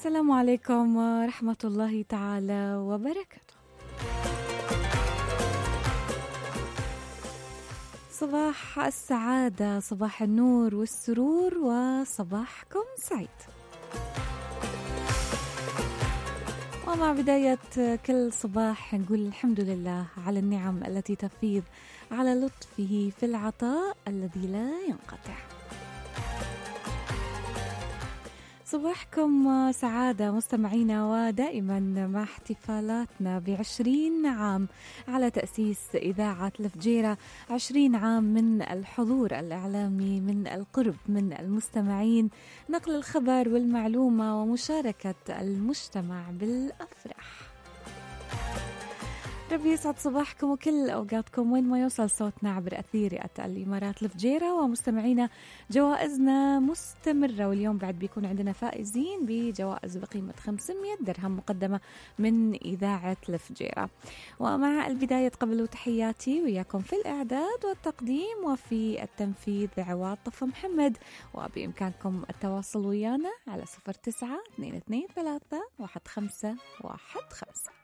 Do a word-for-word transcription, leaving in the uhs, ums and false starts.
السلام عليكم ورحمة الله تعالى وبركاته. صباح السعادة، صباح النور والسرور، وصباحكم سعيد. ومع بداية كل صباح نقول الحمد لله على النعم التي تفيض على لطفه في العطاء الذي لا ينقطع. صباحكم سعادة مستمعينا، ودائما مع احتفالاتنا بعشرين عام على تأسيس إذاعة الفجيرة، عشرين عام من الحضور الإعلامي، من القرب من المستمعين، نقل الخبر والمعلومة ومشاركة المجتمع بالأفراح. ربي يسعد صباحكم وكل أوقاتكم وين ما يوصل صوتنا عبر أثير الإمارات الفجيرة. ومستمعينا، جوائزنا مستمرة، واليوم بعد بيكون عندنا فائزين بجوائز بقيمة خمسمية درهم مقدمة من إذاعة الفجيرة. ومع البداية قبل تحياتي وياكم في الإعداد والتقديم وفي التنفيذ عواد طف محمد، وبإمكانكم التواصل ويانا على صفر تسعة اثنين اثنين ثلاثة واحد خمسة واحد خمسة.